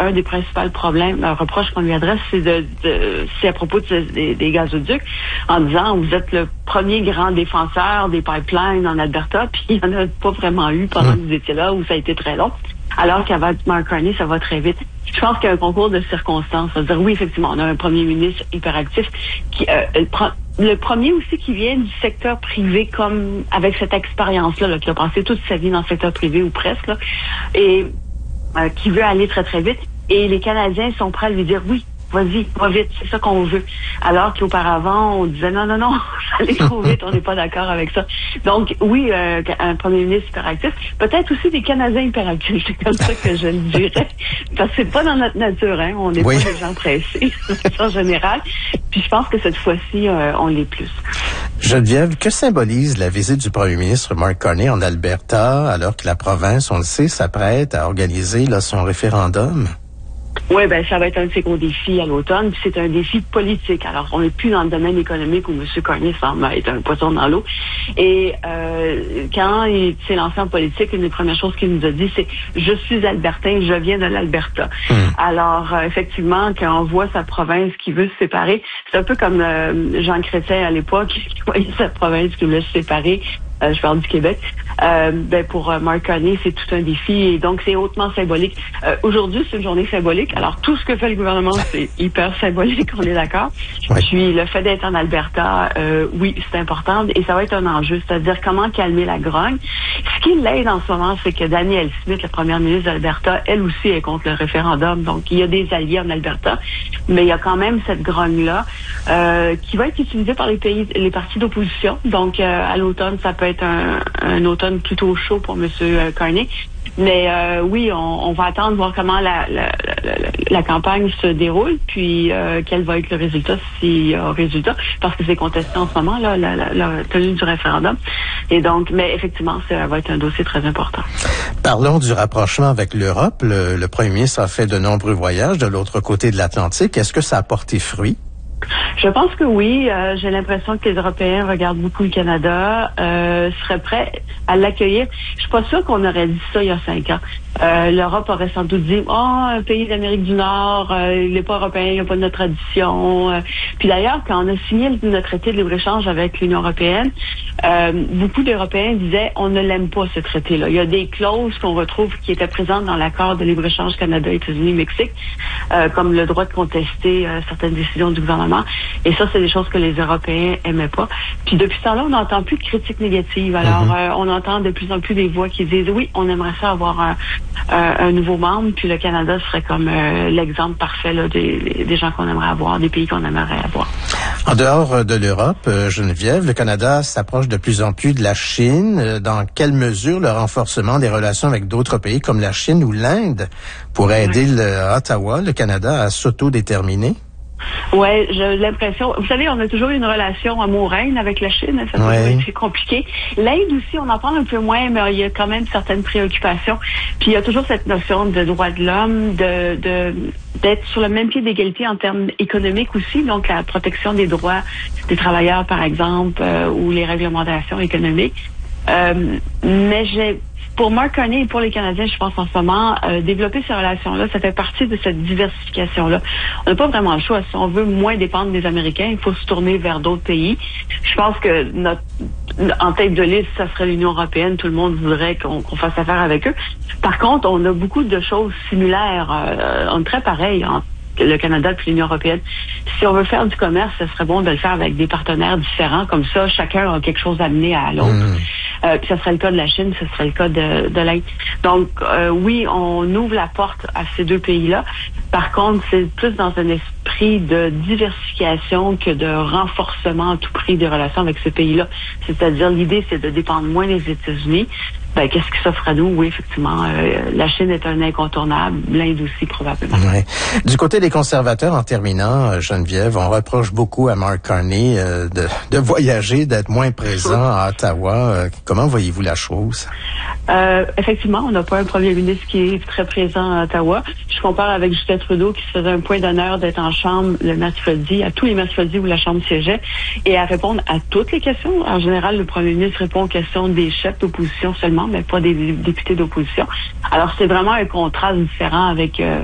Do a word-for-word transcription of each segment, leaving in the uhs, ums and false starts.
un des principaux problèmes, euh, reproches qu'on lui adresse, c'est de, de c'est à propos de, des, des gazoducs, en disant vous êtes le premier grand défenseur des pipelines en Alberta, puis il n'y en a pas vraiment eu pendant que vous étiez là, où ça a été très long. Alors qu'avant Mark Carney, ça va très vite. Je pense qu'il y a un concours de circonstances. C'est-à-dire, oui, effectivement, on a un premier ministre hyperactif qui euh, prend le premier aussi qui vient du secteur privé, comme avec cette expérience-là, là, qui a passé toute sa vie dans le secteur privé ou presque, là, et euh, qui veut aller très, très vite. Et les Canadiens sont prêts à lui dire oui. Vas-y, va vite, c'est ça qu'on veut. Alors qu'auparavant, on disait non, non, non, ça allait trop vite, on n'est pas d'accord avec ça. Donc, oui, euh, un premier ministre hyperactif, peut-être aussi des Canadiens hyperactifs, c'est comme ça que je le dirais. Parce que c'est pas dans notre nature, hein, on n'est oui. pas des gens pressés, en général. Puis je pense que cette fois-ci, euh, on l'est plus. Geneviève, que symbolise la visite du premier ministre Mark Carney en Alberta, alors que la province, on le sait, s'apprête à organiser là, son référendum? Oui, ben ça va être un de ses gros défis à l'automne, puis c'est un défi politique. Alors, on n'est plus dans le domaine économique où M. Carney semble être un poisson dans l'eau. Et euh, quand il s'est lancé en politique, une des premières choses qu'il nous a dit, c'est « Je suis albertain, je viens de l'Alberta mmh. ». Alors, euh, effectivement, quand on voit sa province qui veut se séparer, c'est un peu comme euh, Jean Chrétien à l'époque, qui voyait sa province qui voulait se séparer. Euh, je parle du Québec. Euh, ben pour euh, Mark Carney, c'est tout un défi et donc c'est hautement symbolique. Euh, aujourd'hui, c'est une journée symbolique. Alors tout ce que fait le gouvernement, c'est hyper symbolique, on est d'accord. Ouais. Puis le fait d'être en Alberta, euh, oui, c'est important et ça va être un enjeu, c'est-à-dire comment calmer la grogne. Ce qui l'aide en ce moment, c'est que Danielle Smith, la première ministre d'Alberta, elle aussi est contre le référendum. Donc il y a des alliés en Alberta, mais il y a quand même cette grogne-là euh, qui va être utilisée par les pays, les partis d'opposition. Donc euh, à l'automne, ça peut être un, un automne plutôt chaud pour M. Carney. Mais euh, oui, on, on va attendre voir comment la, la, la, la campagne se déroule, puis euh, quel va être le résultat, s'il y a un résultat, parce que c'est contesté en ce moment, là, la, la, la tenue du référendum. Et donc, mais effectivement, ça va être un dossier très important. Parlons du rapprochement avec l'Europe. Le, le premier ministre a fait de nombreux voyages de l'autre côté de l'Atlantique. Est-ce que ça a porté fruit? Je pense que oui. Euh, j'ai l'impression que les Européens regardent beaucoup le Canada, euh, seraient prêts à l'accueillir. Je suis pas sûre qu'on aurait dit ça il y a cinq ans. Euh, L'Europe aurait sans doute dit « Oh, un pays d'Amérique du Nord, euh, il n'est pas européen, il n'a pas de notre tradition. Euh, » Puis d'ailleurs, quand on a signé le traité de libre-échange avec l'Union européenne, euh, beaucoup d'Européens disaient « On ne l'aime pas, ce traité-là. » Il y a des clauses qu'on retrouve qui étaient présentes dans l'accord de libre-échange Canada, États-Unis, Mexique, euh, comme le droit de contester euh, certaines décisions du gouvernement. Et ça, c'est des choses que les Européens aimaient pas. Puis depuis ce temps-là, on n'entend plus de critiques négatives. Alors, mm-hmm. euh, on entend de plus en plus des voix qui disent « Oui, on aimerait ça avoir un... Euh, un nouveau membre, puis le Canada serait comme euh, l'exemple parfait là, des, des gens qu'on aimerait avoir, des pays qu'on aimerait avoir. » En dehors de l'Europe, euh, Geneviève, le Canada s'approche de plus en plus de la Chine. Dans quelle mesure le renforcement des relations avec d'autres pays comme la Chine ou l'Inde pourrait aider oui. le, Ottawa, le Canada, à s'autodéterminer? Ouais, j'ai l'impression. Vous savez, on a toujours une relation amoureuse avec la Chine. Ça ouais. c'est compliqué. L'Inde aussi, on en parle un peu moins, mais il y a quand même certaines préoccupations. Puis il y a toujours cette notion de droits de l'homme, de, de d'être sur le même pied d'égalité en termes économiques aussi, donc la protection des droits des travailleurs, par exemple, euh, ou les réglementations économiques. Euh, mais j'ai Pour Mark Carney et pour les Canadiens, je pense en ce moment, euh, développer ces relations-là, ça fait partie de cette diversification-là. On n'a pas vraiment le choix. Si on veut moins dépendre des Américains, il faut se tourner vers d'autres pays. Je pense que notre en tête de liste, ça serait l'Union européenne. Tout le monde voudrait qu'on, qu'on fasse affaire avec eux. Par contre, on a beaucoup de choses similaires. Euh, on est très pareil entre le Canada et l'Union européenne. Si on veut faire du commerce, ce serait bon de le faire avec des partenaires différents. Comme ça, chacun a quelque chose à amener à l'autre. Mmh. Euh, puis ça serait le cas de la Chine, ce serait le cas de, de l'Inde. Donc, euh, oui, on ouvre la porte à ces deux pays-là. Par contre, c'est plus dans un esprit de diversification que de renforcement à tout prix des relations avec ces pays-là. C'est-à-dire, l'idée, c'est de dépendre moins des États-Unis. Ben, qu'est-ce qui s'offre à nous? Oui, effectivement, euh, la Chine est un incontournable, l'Inde aussi, probablement. Ouais. Du côté des conservateurs, en terminant, Geneviève, on reproche beaucoup à Mark Carney euh, de, de voyager, d'être moins présent à Ottawa. Euh, comment voyez-vous la chose? Euh, effectivement, on n'a pas un premier ministre qui est très présent à Ottawa. Je compare avec Justin Trudeau qui se faisait un point d'honneur d'être en chambre le mercredi, à tous les mercredis où la chambre siégeait, et à répondre à toutes les questions. En général, le premier ministre répond aux questions des chefs d'opposition seulement, mais pas des députés d'opposition. Alors, c'est vraiment un contraste différent avec euh,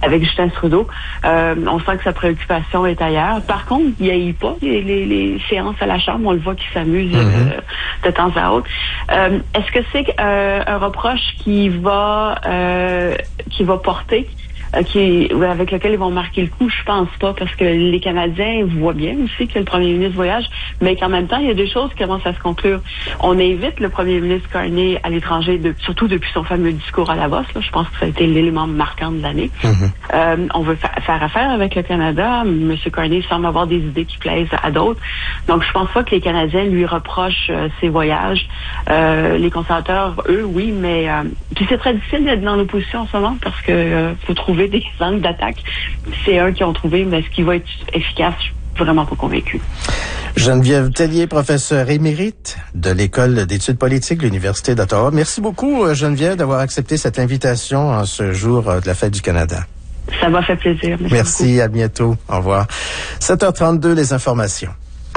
avec Justin Trudeau. Euh, on sent que sa préoccupation est ailleurs. Par contre, il n'y a pas les, les, les séances à la Chambre. On le voit qu'il s'amuse mm-hmm. euh, de temps à autre. Euh, est-ce que c'est euh, un reproche qui va euh, qui va porter Qui, avec lequel ils vont marquer le coup? Je pense pas, parce que les Canadiens voient bien aussi que le premier ministre voyage, mais qu'en même temps, il y a des choses qui commencent à se conclure. On invite le premier ministre Carney à l'étranger, de, surtout depuis son fameux discours à Davos. Là, je pense que ça a été l'élément marquant de l'année. Mm-hmm. Euh, on veut fa- faire affaire avec le Canada. M. Carney semble avoir des idées qui plaisent à d'autres. Donc, je pense pas que les Canadiens lui reprochent euh, ses voyages. Euh, les conservateurs, eux, oui, mais euh, puis c'est très difficile d'être dans l'opposition en ce moment, parce que euh, faut trouver des angles d'attaque. C'est eux qui ont trouvé, mais est-ce qu'il va être efficace? Je suis vraiment pas convaincue. Geneviève Tellier, professeure émérite de l'École d'études politiques de l'Université d'Ottawa. Merci beaucoup, Geneviève, d'avoir accepté cette invitation en ce jour de la Fête du Canada. Ça m'a fait plaisir. Merci, Merci à bientôt. Au revoir. sept heures trente-deux, les informations.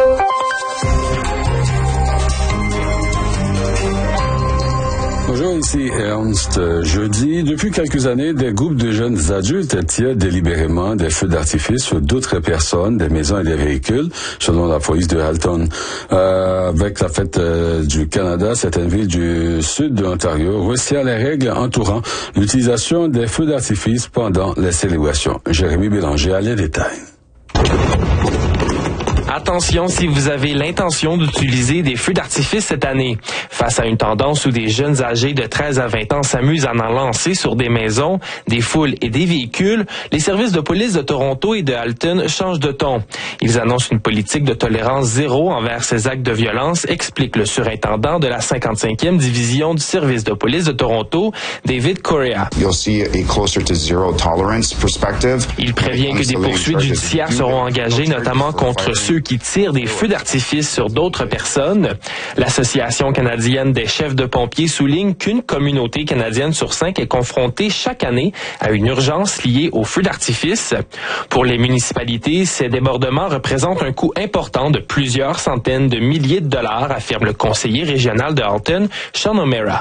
Bonjour, ici Ernst. Jeudi, depuis quelques années, des groupes de jeunes adultes tirent délibérément des feux d'artifice sur d'autres personnes, des maisons et des véhicules, selon la police de Halton. Euh, avec la fête euh, du Canada, certaines villes du sud de l'Ontario resserrent les règles entourant l'utilisation des feux d'artifice pendant les célébrations. Jérémy Bélanger a les détails. Attention si vous avez l'intention d'utiliser des feux d'artifice cette année. Face à une tendance où des jeunes âgés de treize à vingt ans s'amusent à en lancer sur des maisons, des foules et des véhicules, les services de police de Toronto et de Halton changent de ton. Ils annoncent une politique de tolérance zéro envers ces actes de violence, explique le surintendant de la cinquante-cinquième division du service de police de Toronto, David Correa. You'll see a closer to zero tolerance perspective. Il prévient que des poursuites judiciaires seront engagées, notamment contre ceux qui tirent des feux d'artifice sur d'autres personnes. L'Association canadienne des chefs de pompiers souligne qu'une communauté canadienne sur cinq est confrontée chaque année à une urgence liée aux feux d'artifice. Pour les municipalités, ces débordements représentent un coût important de plusieurs centaines de milliers de dollars, affirme le conseiller régional de Halton, Sean O'Meara.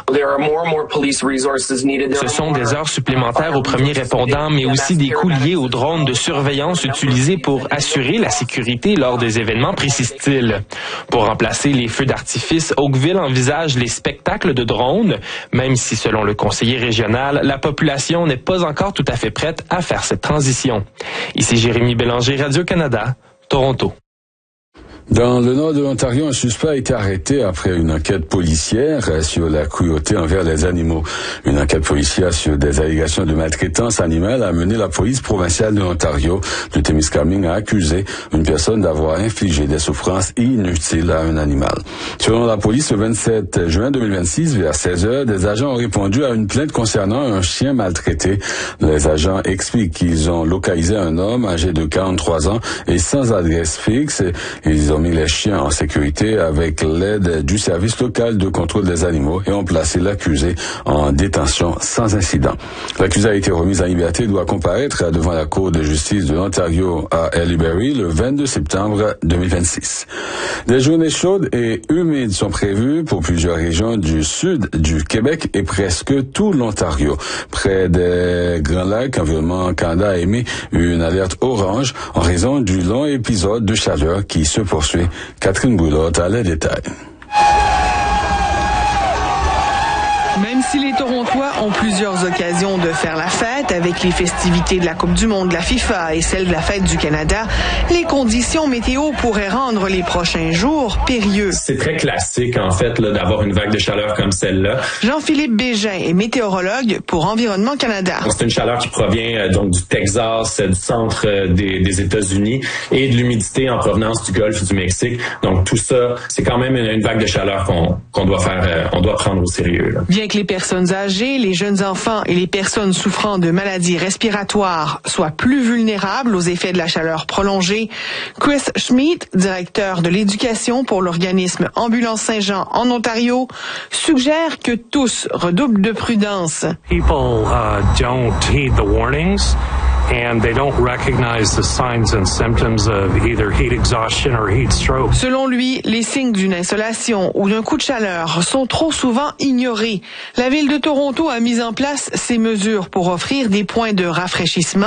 Ce sont des heures supplémentaires aux premiers répondants, mais aussi des coûts liés aux drones de surveillance utilisés pour assurer la sécurité lors des événements, précise-t-il. Pour remplacer les feux d'artifice, Oakville envisage les spectacles de drones, même si, selon le conseiller régional, la population n'est pas encore tout à fait prête à faire cette transition. Ici Jérémy Bélanger, Radio-Canada, Toronto. Dans le nord de l'Ontario, un suspect a été arrêté après une enquête policière sur la cruauté envers les animaux. Une enquête policière sur des allégations de maltraitance animale a mené la police provinciale de l'Ontario de Témiscamingue à accuser une personne d'avoir infligé des souffrances inutiles à un animal. Selon la police, le vingt-sept juin deux mille vingt-six, vers seize heures, des agents ont répondu à une plainte concernant un chien maltraité. Les agents expliquent qu'ils ont localisé un homme âgé de quarante-trois ans et sans adresse fixe. Ils ont mis les chiens en sécurité avec l'aide du service local de contrôle des animaux et ont placé l'accusé en détention sans incident. L'accusé a été remis en liberté et doit comparaître devant la Cour de justice de l'Ontario à Ellsbury le vingt-deux septembre deux mille vingt-six. Des journées chaudes et humides sont prévues pour plusieurs régions du sud du Québec et presque tout l'Ontario. Près des Grands Lacs, Environnement Canada a émis une alerte orange en raison du long épisode de chaleur qui se poursuit. Catherine Boulotte a les détails. Même si les Torontois ont plusieurs occasions de faire la fête avec les festivités de la Coupe du Monde, de la FIFA et celle de la Fête du Canada, les conditions météo pourraient rendre les prochains jours périlleux. C'est très classique, en fait, là, d'avoir une vague de chaleur comme celle-là. Jean-Philippe Bégin est météorologue pour Environnement Canada. C'est une chaleur qui provient euh, donc du Texas, euh, du centre euh, des, des États-Unis et de l'humidité en provenance du Golfe du Mexique. Donc tout ça, c'est quand même une, une vague de chaleur qu'on, qu'on doit faire, euh, on doit prendre au sérieux, là. Bien que les personnes âgées, les jeunes enfants et les personnes souffrant de maladies respiratoires soient plus vulnérables aux effets de la chaleur prolongée, Chris Schmidt, directeur de l'éducation pour l'organisme Ambulance Saint-Jean en Ontario, suggère que tous redoublent de prudence. People uh, don't heed the warnings. And they don't recognize the signs and symptoms of either heat exhaustion or heat stroke. Selon lui, les signes d'une insolation ou d'un coup de chaleur sont trop souvent ignorés. La ville de Toronto a mis en place ces mesures pour offrir des points de rafraîchissement